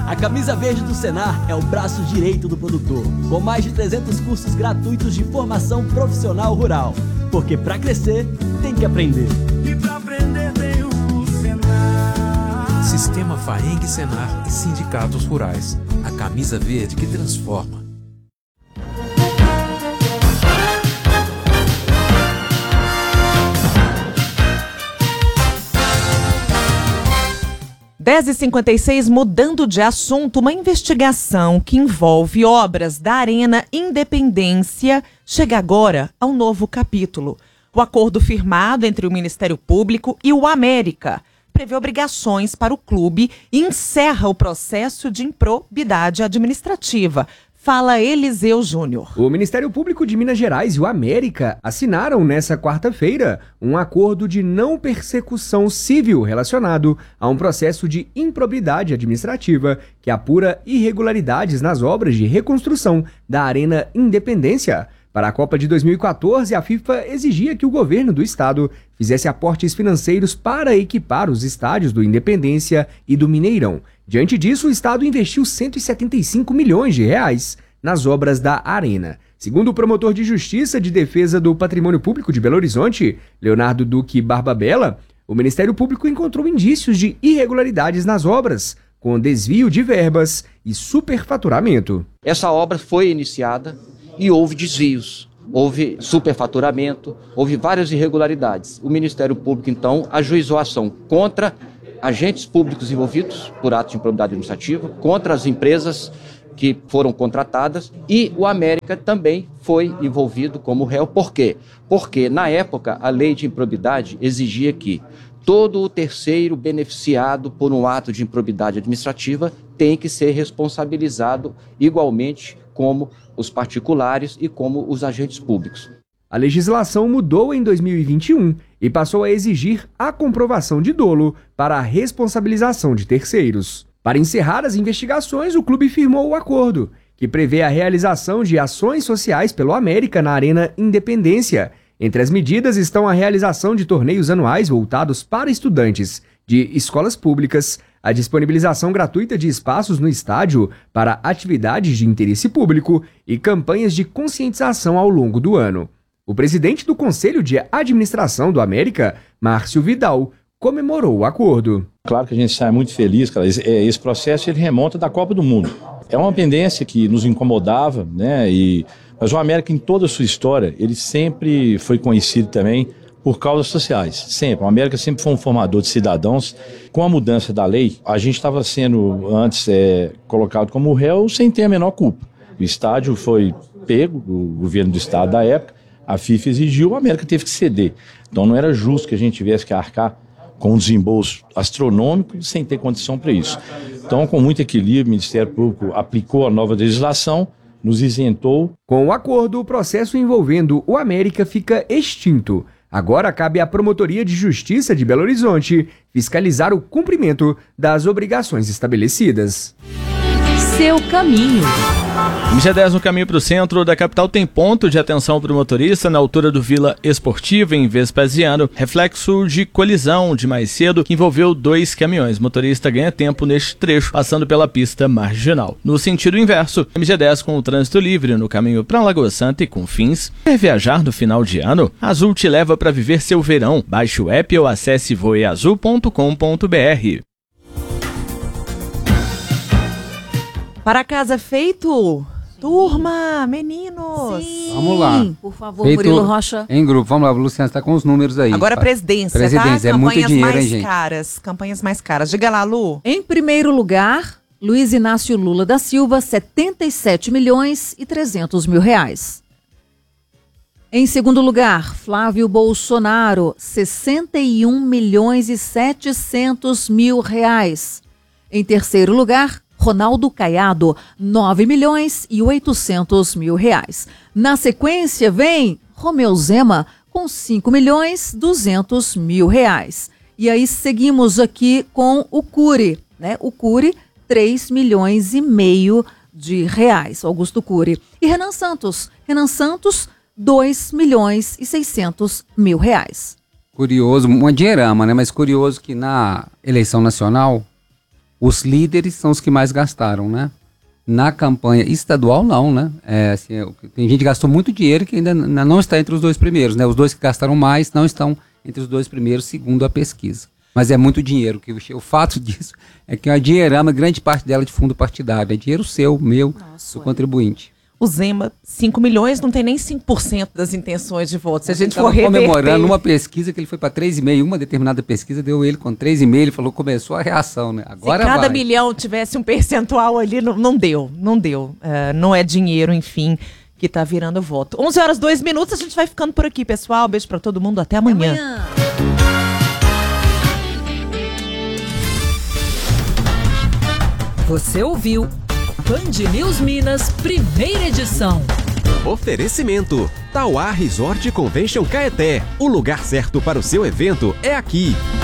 A Camisa Verde do Senar é o braço direito do produtor, com mais de 300 cursos gratuitos de formação profissional rural. Porque para crescer, tem que aprender. E para aprender tem o Senar. Sistema Faeng Senar e Sindicatos Rurais. A camisa verde que transforma. H 10h56, mudando de assunto, uma investigação que envolve obras da Arena Independência chega agora a um novo capítulo. O acordo firmado entre o Ministério Público e o América prevê obrigações para o clube e encerra o processo de improbidade administrativa. Fala Eliseu Júnior. O Ministério Público de Minas Gerais e o América assinaram nesta quarta-feira um acordo de não persecução civil relacionado a um processo de improbidade administrativa que apura irregularidades nas obras de reconstrução da Arena Independência. Para a Copa de 2014, a FIFA exigia que o governo do estado fizesse aportes financeiros para equipar os estádios do Independência e do Mineirão. Diante disso, o estado investiu 175 milhões de reais nas obras da Arena. Segundo o promotor de Justiça de Defesa do Patrimônio Público de Belo Horizonte, Leonardo Duque Barbabella, o Ministério Público encontrou indícios de irregularidades nas obras, com desvio de verbas e superfaturamento. Essa obra foi iniciada e houve desvios, houve superfaturamento, houve várias irregularidades. O Ministério Público, então, ajuizou a ação contra agentes públicos envolvidos por ato de improbidade administrativa, contra as empresas que foram contratadas, e o América também foi envolvido como réu. Por quê? Porque, na época, a lei de improbidade exigia que todo o terceiro beneficiado por um ato de improbidade administrativa tem que ser responsabilizado igualmente como os particulares e como os agentes públicos. A legislação mudou em 2021 e passou a exigir a comprovação de dolo para a responsabilização de terceiros. Para encerrar as investigações, o clube firmou o acordo, que prevê a realização de ações sociais pelo América na Arena Independência. Entre as medidas estão a realização de torneios anuais voltados para estudantes de escolas públicas, a disponibilização gratuita de espaços no estádio para atividades de interesse público e campanhas de conscientização ao longo do ano. O presidente do Conselho de Administração do América, Márcio Vidal, comemorou o acordo. Claro que a gente sai muito feliz, cara. Esse processo ele remonta da Copa do Mundo. É uma pendência que nos incomodava, né? Mas o América, em toda a sua história, ele sempre foi conhecido também por causas sociais, sempre. O América sempre foi um formador de cidadãos. Com a mudança da lei, a gente estava sendo antes colocado como réu sem ter a menor culpa. O estádio foi pego, o governo do estado da época, a FIFA exigiu, o América teve que ceder. Então não era justo que a gente tivesse que arcar com um desembolso astronômico sem ter condição para isso. Então, com muito equilíbrio, o Ministério Público aplicou a nova legislação, nos isentou. Com o acordo, o processo envolvendo o América fica extinto. Agora cabe à Promotoria de Justiça de Belo Horizonte fiscalizar o cumprimento das obrigações estabelecidas. Seu caminho. MG10 no caminho para o centro da capital tem ponto de atenção para o motorista na altura do Vila Esportiva, em Vespasiano, reflexo de colisão de mais cedo que envolveu 2 caminhões. O motorista ganha tempo neste trecho, passando pela pista marginal. No sentido inverso, MG10 com o trânsito livre no caminho para Lagoa Santa e Confins. Quer viajar no final de ano? A Azul te leva para viver seu verão. Baixe o app ou acesse voeazul.com.br. Para casa feito... Turma, meninos! Sim, vamos lá. Por favor, Feito Murilo Rocha. Em grupo, vamos lá, Luciana está com os números aí. Agora presidência, tá? É muito dinheiro, hein, gente? Campanhas mais caras. Diga lá, Lu. Em primeiro lugar, Luiz Inácio Lula da Silva, 77.300.000 reais. Em segundo lugar, Flávio Bolsonaro, 61.700.000 reais. Em terceiro lugar, Ronaldo Caiado, 9.800.000 reais. Na sequência vem Romeu Zema com 5.200.000 reais. E aí seguimos aqui com o Cury, né? O Cury, 3,5 milhões de reais, Augusto Cury. E Renan Santos, 2.600.000 reais. Curioso, uma dinheirama, né? Mas curioso que na eleição nacional Os líderes são os que mais gastaram, né? Na campanha estadual, não, né? Tem gente que gastou muito dinheiro que ainda não está entre os 2 primeiros, né? Os 2 que gastaram mais não estão entre os 2 primeiros, segundo a pesquisa. Mas é muito dinheiro. O fato disso é que é uma dinheirama, grande parte dela de fundo partidário. É dinheiro seu, meu, do contribuinte. O Zema, 5 milhões, não tem nem 5% das intenções de voto. Se a gente for reverter... comemorando uma pesquisa que ele foi para 3,5, uma determinada pesquisa deu ele com 3,5, ele falou, começou a reação, né? Agora se cada milhão tivesse um percentual ali, não deu. Não é dinheiro, enfim, que está virando voto. 11h02, a gente vai ficando por aqui, pessoal. Beijo para todo mundo, até amanhã. Você ouviu Band News Minas, primeira edição. Oferecimento: Tauá Resort Convention Caeté. O lugar certo para o seu evento é aqui.